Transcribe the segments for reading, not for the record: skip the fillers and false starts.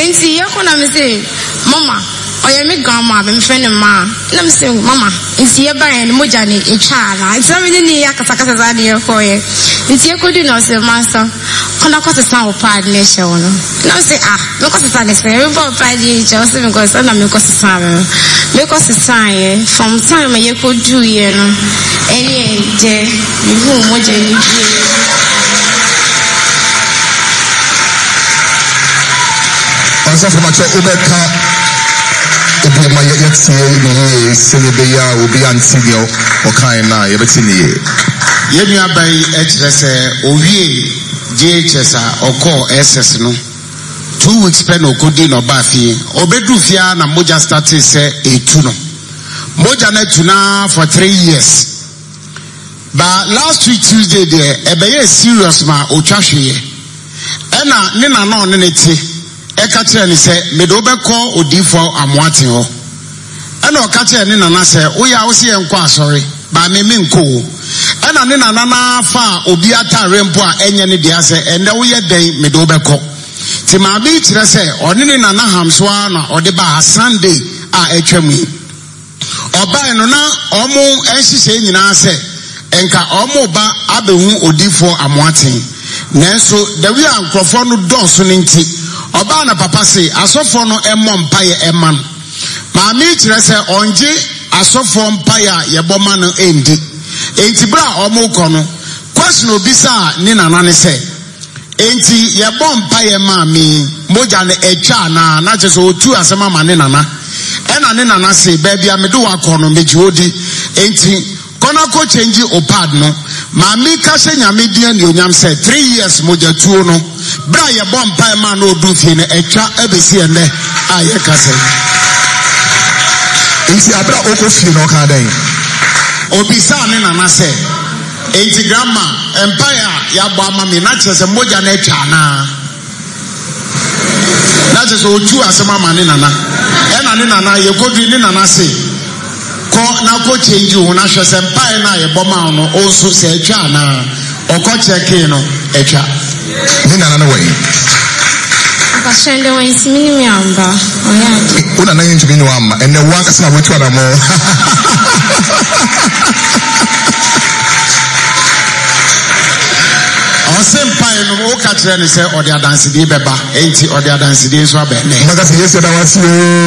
Enti yakona me say mama oya me grandma be me friend ma na me say mama nti ye ba en moja ni etwa na nti me ni yakasa za de yekoye nti yekodu no say master kona ko sa o pad na she wono na me say me ko sa na say me bo pad ye che o say me ko sa na me ko sa me ko sa ye from time me yekodu ye no eye je me hu moja ni Onsa from acho ubeka obi ma yetse ni celebeya obi antinio okan na yebeti ni yenu abai echese owie JHS oko SS no 2 weeks pen okodi no ba fie obedu fia na moja started say etu no moja na tuna for 3 years but last week Tuesday there ebeye serious ma otwahwe ena ne na no ne ti eka kire ni se medo beko odifo amoate ho ena o ka kire ni na na se oya wo se enko asori ba me nko ena ni na na fa obi atare mpo a enye ne dia se ende wo ye den medo beko ti ma bi kire se oni ni na na hamso na ode ba Sunday a etwam oba eno na omo ehihye nyina se enka omo ba abehu odifo amoate nenso the we ankrofo no donso ne nti oba na papa say asofo no emmọ mpaye emman ma mi kire se onje asofo mpaye yeboma no endi enti bra omo kọ no question obisa ni nana ne se enti yebọ mpaye ma mi moja ne etwa na cheso otu asema ma ne nana ena ne nana say baby amedo akọ no meji odi enti kona ko change opad no ma mi ka se nyame dia ni onyam say 3 years moja tuo no bra ye bom pai ma no odu fie ne etwa ebesi ene aye ka se nti abra oko fie no ka dan obisa ne nana se enti grandma empire ya bo ama mi na chese moja na etwa na chese otu asema ma ne nana ena ne nana ye kodu ne nana se ko na ko change wo na hwe se empire na ye boma no onso se etwa na oko check no etwa ni nana no way akashende wa insimini miamba oyadi una na yintu bini wama ene wanga sana wetu ana mo Empire no ka kire ne se ode adanse di beba enti ode adanse di nso aba ne maga se yesu da wasi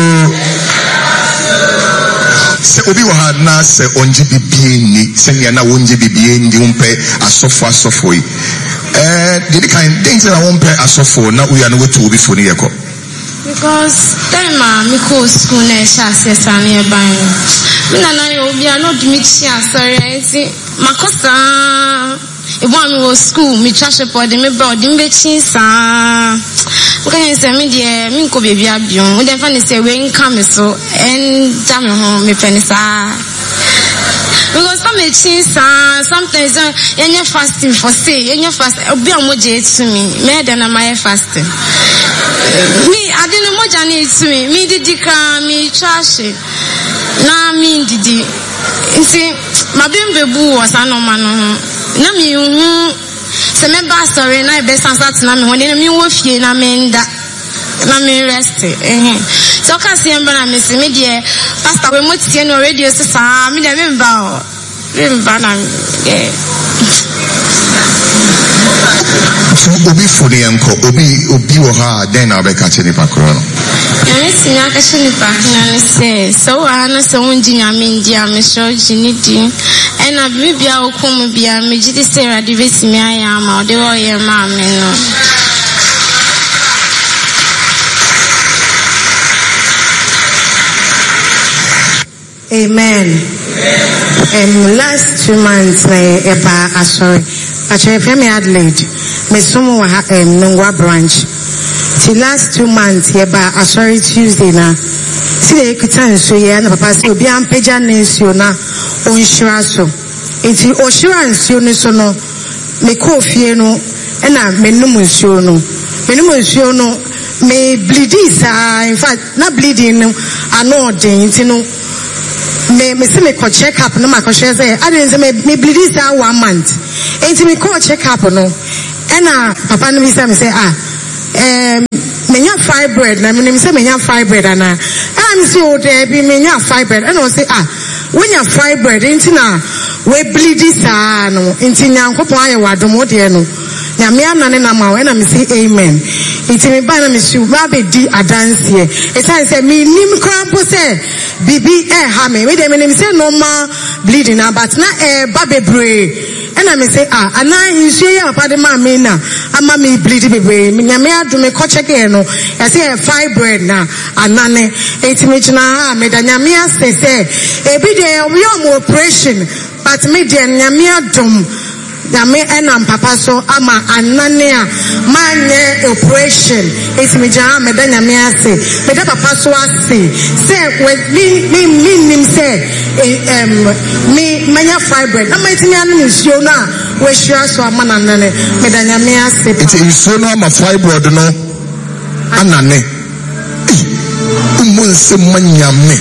se obi wa ha na se onje bibie ni se ne na wonje bibie ndi umpe asofo yi did kind things na umpe asofo na uya no wetu obi foni yeko because time me go school na sha sesa na ban me na yo obi a no dimichi asori enti makosa If I was school, me trash up or the me brought the machine, sir. Okay, say me dear, me go baby abion. We then find say we come so and jam home me penisa. Because some machine, sir, sometimes you're fasting for say, you're fast. Be a moje to me. Me then am I fasting? Me, I didn't know moja need to me. Me did me trash it. Na me did it. You see, my baby was a no man. Na mi se me ba sorry na be sansa na me won mi wo fie na me nda na me rest so ka se emba na me se me de pastor we motie no radio se sa me de me ba na so obi funi enko obi wo ha den na be ka che ni pakro no yani sinya ka che ni pakna ne se so ana se wonji nyame ndi am so jini di ena bibia okum bia me gidi Sarah de vesimi aya ma de wo ye ma me no Amen. Last 2 months eba asori actually from Adelaide me sumo wa Nongwa branch till last 2 months eba asori Tuesday na si de kutan so ye na papa si obi ampeja nensio na onhira so enti assurance yo ni so no me ko fie no na menum nsuo no me bleeding in fact na bleeding no ano den enti no me say me ko check up no ma ko share say I didn't say me bleeding say 1 month enti me ko check up no na papa no bi say me say me nya fibroid na me say menya fibroid ana am say o dey bi menya fibroid and o say when you fibroid into na we bleed saa no into nyankopon aye wadom de no nyame anane na ma we na me say amen into me ba na me su ba be di adanse e say me nim krampo say bibi ha me dey me say normal bleeding but na ba bebre and I may say, and I see a body mamma, a mammy bleeding baby, Minyamia do me coach again. I say a fibroid now, and none, 8 minutes now, Medanyamia say, every day we are more operation, but me, Nyamia dum. Yame and papa so ama anania manye operation it's me jam medanya me ase meda papa so ase say with me say me manya fibroid na maitimi anu nsuo na we hia so ama nanane medanya me ase it's nsuo no ama fibroid no anane umunse manyame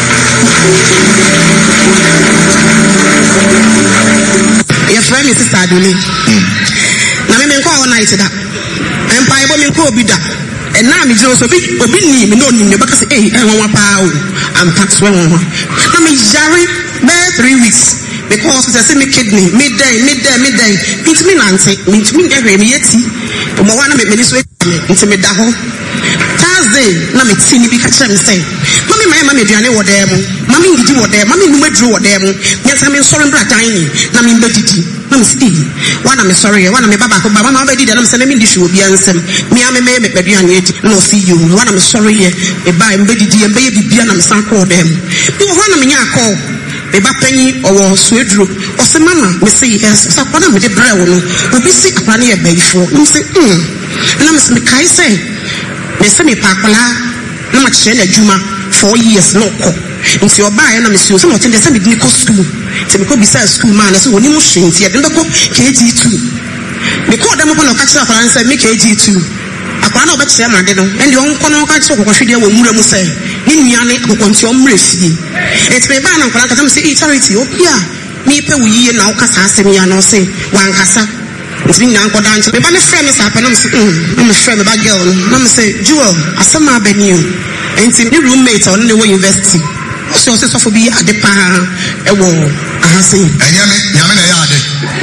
your friend is sister Aduni. Na me menko all night da. Empire bo menko obi da. And now me just obi ni me no ni me baka say won pa o. Am tax won. Na me jare be 3 weeks because it say me kidney midday. It me nante. Me ehwe me yeti. O mo wana me so nti me da ho. Thursday na me tini bi ka kire me say. Mami aduane wo dem. Mami ngidi wo dem. Mami numa dru wo dem. Nyasa me sorry bra dan ni. Na me mbedidi. Na me say, wana me sorry. Wana me baba ko baba ma obedi na me say na me ndi hwe obi ansem. Me ame me aduane eti. No see you. Wana me sorry ye. E ba mbedidi e be ye bibia na me san ko dem. Bi wo na me nya call. E ba panyi owo suedru. O se mama me say yes. Sa kwa na me de bra wo no. Obi si akwa na ye bayifo. Me say na me say me kai say. Me say me pa kwala na ma kire na adwuma 4 years no ko nti oba ya na me so mo tende say me di ko school ti me ko bisa school man na so woni mo hwenti e de ko KG2 me ko dem ko no ka kira faran say me KG2 akwa na oba kire ma de no endi on ko no ka kire ko hwede wo mura mu say ni nuane akoko nti o mra fie et me ba na nkora ka tam say charity obia me pe wo yiye na o ka sa asem ya no say wan kasa nti nya nko dan me ba me frɛ me sa pa na me say me frɛ me ba girl na me say Jewel asama abani enti ni roommate on the university so so for be ade pa ewo ahase nyame na ya ade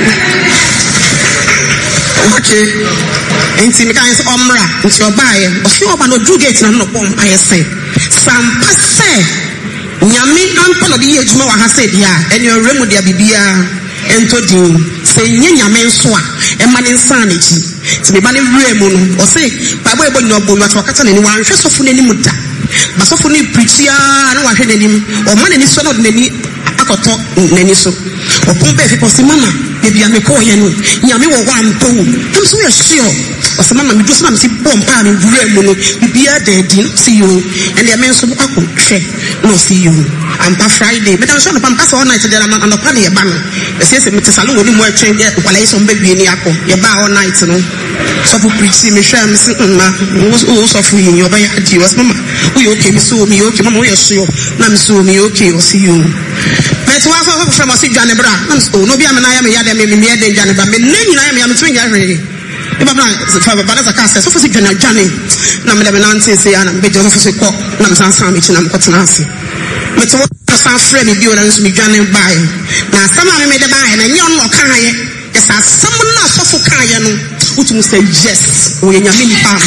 okay enti me kan so omra nti obaye o fi oba no do gate na no bom ayese sampa se nyame ampa no de ye adwuma wa hase dia eni oremu dia bibia ento din se nye nyame nso a ema ne nsa na chi ti me ba ne remu no o se babo ebo nyobo no to kata na ni wan hwe sofo na ni muda basofo ni preachia na wa hwe na ni o ma na ni so na de ni akoto na ni so o pon be fi posi mama baby am ko ye no nyame wo wa mpo tum so ye sure o se mama me do so na me si bom pa me remu no bibia de din see you and the men so akọ hwe no see you am pa Friday me dan so no pampa so all night there na no pa na ye ba no se me te salon woni mo atwen de kwala yeso mba wie ni akọ ye ba all night no so for preaching me share me say ma wo so for you oba ya di was mama we okay me so me okay mama we sure na me so me okay o see you but wa so from us dwane bra na so no bia me na ya me ya de me de dwane ba me nyina ya me ya me twen ya hwe e baba fa baba na zakasa so for si dwane na me de me nante say ya na me jo so ko na me san me chi na me ko tena ase me to san frɛ me bi o na so me dwane bae na sama me de bae na nyon no kan aye esa sam na so fo kan aye no utum say yes o ye nyame ni pam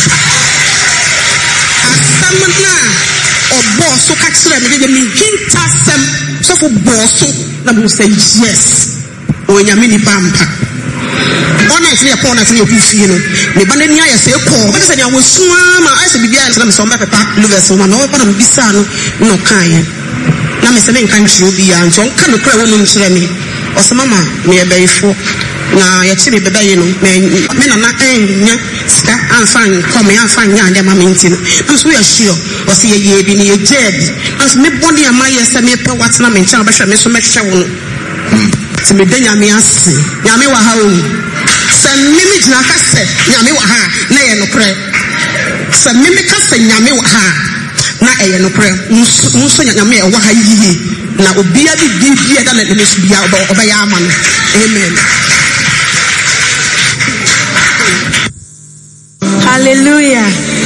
asam na obo so ka kire me de me hinta sam so fo bo so na me say yes o ye nyame ni pam pa ona ise ko na se ku fie no me ba na ni aye se ko be se nya wo suama aye se bibia na me so ma papa lovers ma no ba na me bisa no kan aye na me se me nkan hwe obi ya nti on ka no kra wo no nkyere me o se mama me e bayifo na ya chi me beba yi no me na enya ska anfan come anfan nya ande ma me nti no na so ya sure o se ye bi ni ye jebi na so me body am aye se me pe wat na me nkyere ba hwe me so me hwe wo no se me denya me ase nya me wa ha o se me me jina ka se nya me wa ha na ye no kra se me me ka se nya me wa ha na eye no kra nso nya me e wa ha yiye na obia bi da na me so bia oba ya ama no amen. Hallelujah.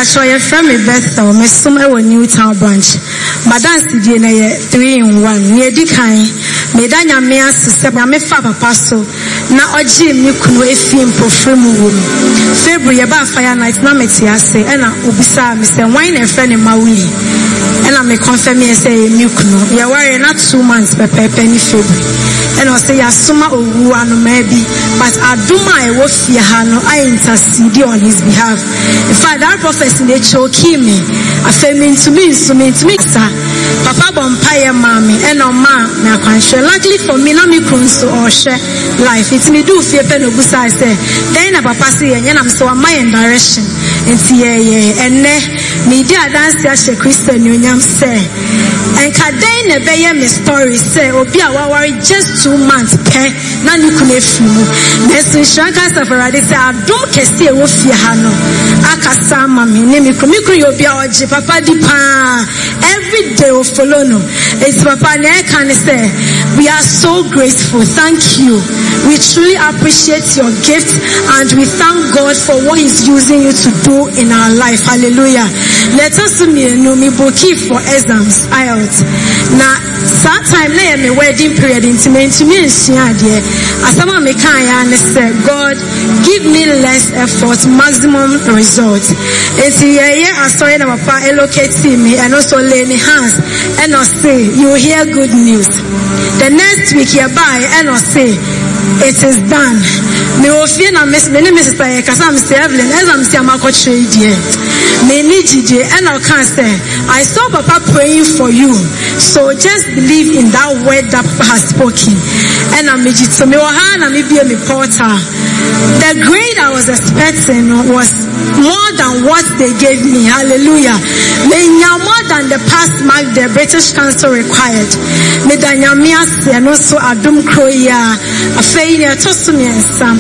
Pacho, your friend me Bethel, me summer with Newtown branch. Madame Sidine 3-in-1. Near Dikai, Medanya Mea Sisaba, me Faba Paso. Na Oji Mikuno Efim Profemu Wum. February about fire night, na Metiase, and Ubisa, Mr. Wine and friend in Maui. And I may confirm me and say Mikuno. You are not 2 months per penny February. And I say Asuma Uwano maybe, but Aduma I was Yahano, I intercede on his behalf. In fact, that prophecy they choke me. I feel mean to me, sir. Papa Bompire Mammy, and no ma, me a luckily for me, no me kunso or share life. It's me do fear Penobusa, I say. Then a papa say, and I'm so my direction. And see, and media dance as a Christian union say. And Kadena Bayer me story say, Obia worry just 2 months, pay, none you could have fumu. There's in Shankas of Radis, I don't see a wolf Yahano. Akasama, me name Kumikri Obia or Papa Dipa. Every day of follow no. It's Papa can say, we are so grateful. Thank you. We truly appreciate your gift and we thank God for what He's using you to do in our life. Hallelujah. Let us know me bookie for exams. IELTS. Now, that time na me wedding period into me and Shiadie. As someone me can say, God, give me less effort, maximum results. It's here I saw that Papa allocate me and also lay me hands and I say, you hear good news. The next week hereby and I say, it is done. Me ofie na miss me ne Mrs. Kasa Mr. Evelyn as I'm saying my trade here. Me need you and I can say I saw Papa praying for you. So just believe in that word that Papa has spoken. And I'm so me wahana me be a porter. The grade I was expecting was more than what they gave me. Hallelujah. Me more than the past mark the British Council required. Me danyamia se no so adum kroya. Failure to me and some.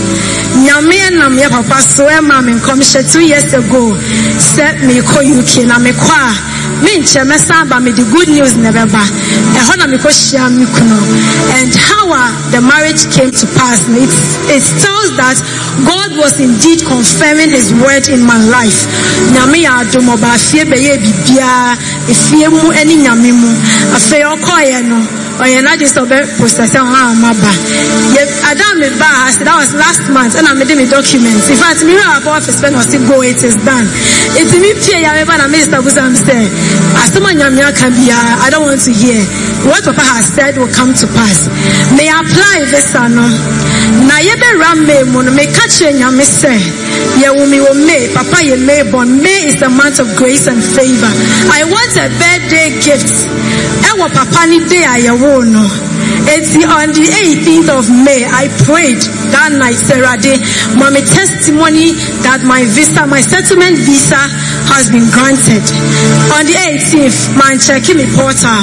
Nyame na me papa so e ma me come 2 years ago set me ko UK na me kwa me nche me samba me the good news never ba e ho na me ko share me kuno and how the marriage came to pass. It tells that God was indeed confirming His word in my life. Nyame ya adomo ba fie be ye bibia e fie mu eni nyame mu afa yo koye no oye na just obe process maba ye adam me ba that was last month and I made me documents. In fact, me about office when I still go, it is done. It's me pay ya me na Mr. Busam say as someone nyamia can be I don't want to hear what Papa has said will come to pass. May I apply this no na ye be ram me mo no me catch nyame say ye wo me wo me Papa ye May born. May is the month of grace and favor. I want a birthday gift. Ewo Papa ni day I wo no. It's on the 18th of May. I prayed that night, Sarah Day, mommy testimony that my settlement visa has been granted. On the 18th, man checking me portal.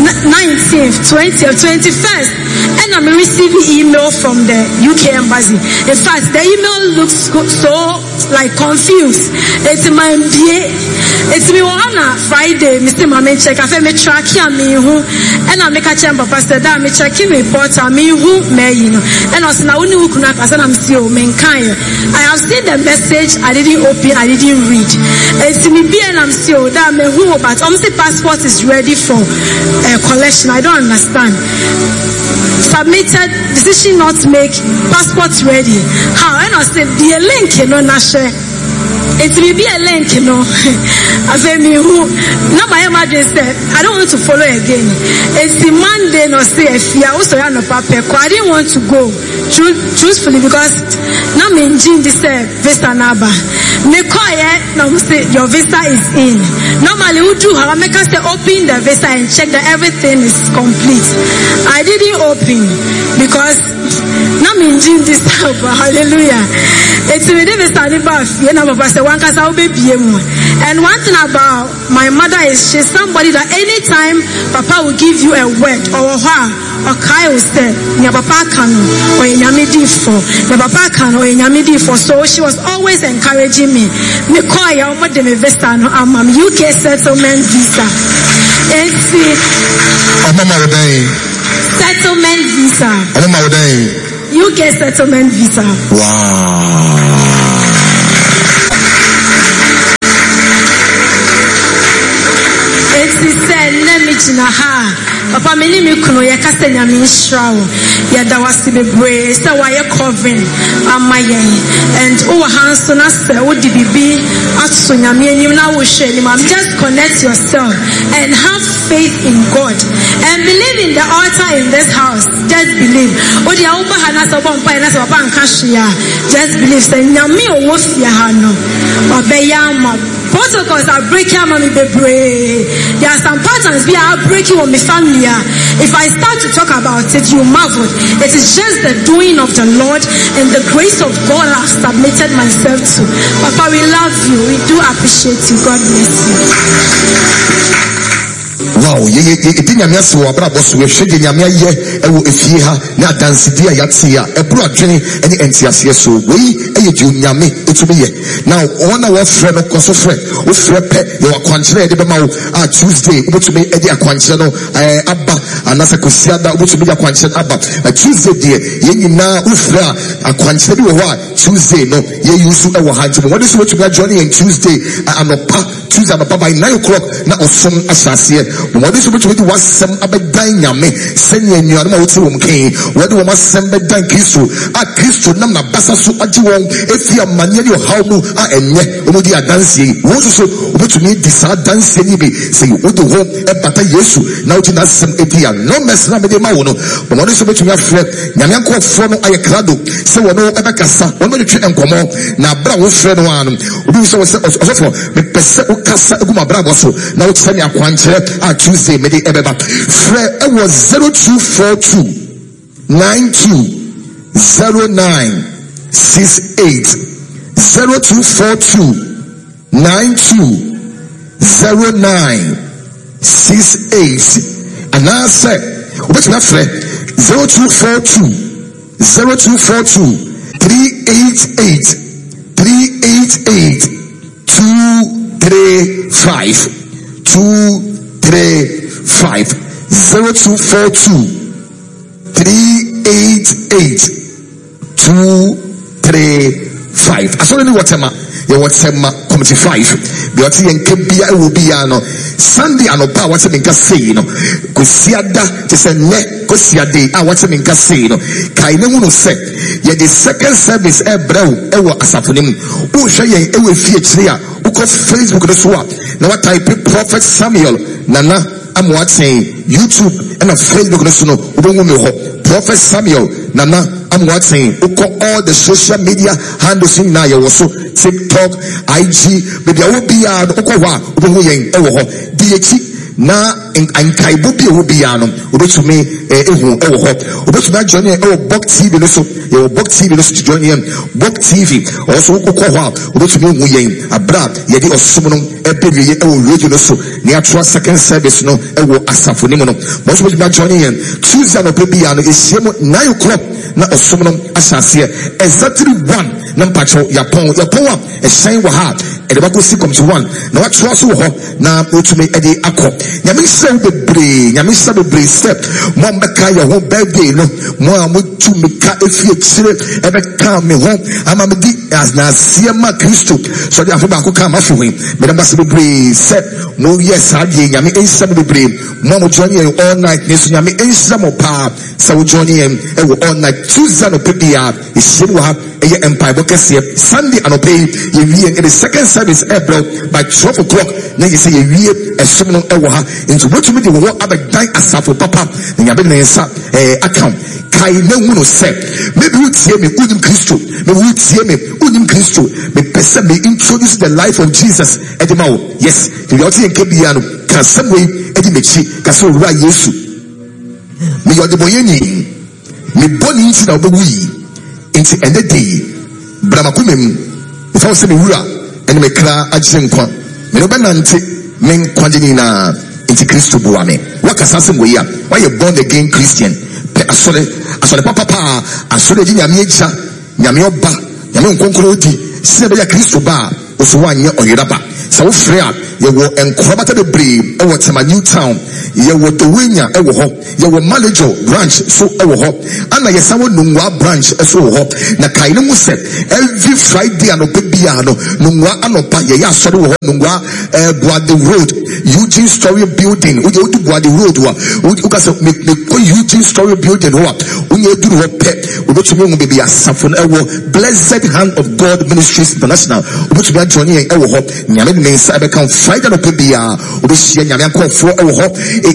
19th, 20th, 21st, and I'm receiving email from the UK embassy. In fact, the email looks so like confused. It's my MBA. It's me on Friday, Mr. Mame check. I feel me track here me who, and I make a chamber pastor that me checking me portal me who may you know. And also now who kuna kasa I'm still menkaya. I have seen the message. I didn't open. I didn't read. It's me be and I'm still that me who, but the passport is ready for collection. I don't understand. Submitted, decision not to make, passport ready. How? And I said the link you know na share. It will be a link, you know. I said, me who now my address said, I don't want to follow again. It's the Monday, no say if you also have no paper. I didn't want to go truthfully because now me in this visa number. Me call now say your visa is in. Normally we do how make us say open the visa and check that everything is complete. I didn't open because now me in this number. Hallelujah. It's really visa number. You know, Papa say one case I'll be BM. And one thing about my mother is she's somebody that anytime Papa will give you a word or her or Kai will say, "Nya Papa can or Nyamidi for, Nya Papa can or Nyamidi for." So she was always encouraging me. Me call ya omo de me visa no am UK settlement visa. And see, settlement visa. UK settlement visa. Wow. gyina ha papa me ni me kunu ye ka sɛ nyame nhyira wo ye da wase bebree sɛ wayɛ covering ama yɛn and wo ha nso na sɛ wo di bibi aso nyame anim na wo hwɛ anim just connect yourself and have faith in God and believe in the altar in this house. Just believe. Odi a uba hana sa uba mpa na sa uba nkashia. Just believe. Say nyami owo fia hano. Obeyama. Protocols are breaking on me bebre. There are some patterns we are breaking on my family. If I start to talk about it, you marvel. It is just the doing of the Lord and the grace of God I've submitted myself to. Papa, we love you. We do appreciate you. God bless you. Wow, nyame ase wo abra boso we hwede nyame aye ewo efie ha na dansidi a yate a ebro adwene ene entiase so wei eye di nyame etumi ye now ona wo frɛ no koso frɛ wo frɛ pɛ ye wakwankyere de be ma wo a Tuesday obetumi e de akwankyere no aba anasa kosiada obetumi de akwankyere aba Tuesday de ye nyina wo frɛ akwankyere bi wo ho a Tuesday no ye yusu e wo hanti no what is what you are joining on Tuesday anopa Tuesday anopa by 9 o'clock na osom asase what is what you do was some abedan nyame senya nyuano ma wuti wom kan what do was some bedan Kristo a Kristo nam na basa so agi won efia manye ne how mu a enye omodi adanse wo so obetumi di sa danse ni bi say wo do ho e bata Yesu na wuti na sem edia no mess na me de ma wo no but what is what you afre nyame ankofo no aye krado se wo no ebekasa wo no de twe enkomo na bra wo frɛ no anu obi so osofo me pese wo kasa eguma bra bo so na wo tse ne akwankyere a Tuesday mede ebeba frɛ was 0242 920968 0242 920968 and I say what's my friend 0242 388 235 235 0242 388 235. I saw any whatever. Your whatever committee 5. The other thing Kebia will be Sunday and Opa what's in Casino. Kusiada to say ne Kusiade. I what's in Casino. Kaine no say. Yet the second service brow ewa asafunim. Ushaye ewe feature. Uko Facebook the swap. Now what type Prophet Samuel Nana. I'm watching YouTube and a Facebook no Prophet Samuel Nana I'm watching all the social media handles in now also TikTok, IG, maybe I will be na nkaibo bi wo bia no obetumi ehu ewo ho obetumi join Bok TV no so Bok TV no so join Bok TV also kokọ ho obetumi hu yen abra ye di osum no ebewie ewo radio no so ne atwa second service no ewo asafo ni mo no most obetumi join Tuesday no bia no esiemu 9 o'clock na osum no asase exactly 1 na mpacho yapon a ehyan wo ha edeba si come to 1 na watwa so ho na otumi ede akọ nyame sɛ bebre step mo mbeka ya ho birthday no mo amutu meka efie kyire ebeka me ho ama me di as na siema Kristo so de afo ba ko ka ma fo hin me dem ba se bebre step mo yes ade nyame ensa bebre mo join all night nesu nyame ensa mo pa sa wo join e wo all night Tuesday no pedia e siemu ha eye empire bokese Sunday anopay ye wie in the second service bro by 12 o'clock na ye say ye wie esum no e wo ha into what me de wo abedan asafo papa na nyabe na nsa account kai na hu no say maybe you tie me unim Kristo maybe you tie me unim Kristo me pese me introduce the life of Jesus edemawo yes you are tie nkebia no ka samwe edi mechi ka so ura Yesu me yode boyeni me boni nti na obewu yi nti ende day bramakumem if I say me wura ene me kra agye nkwa me no banante men kwagye na nti Kristo bo ame wakasa sem we ya why you born again Christian pe asore papa asore di nyame agya nyame oba nyame nkonkoro di se be ya Kristo ba oso wanye oyeraba So Freya, you were Enkrobata the Brave, or what's my new town, you were the winner, ever hop, you were Malajo branch, so ever hop, and I saw Nungwa branch, so hop, Nakaino said, every Friday and Obiano, Nungwa Anopa, ya sorry, Nungwa, Boadi Road, Eugene Story Building, we go to Boadi Road, we can make Eugene Story Building, when you do what pet, we go to be a Safon, blessed hand of God Ministries International, which we are joining, ever hop, Yamin Cyber Friday of Pibia, we see Yaman for our hope.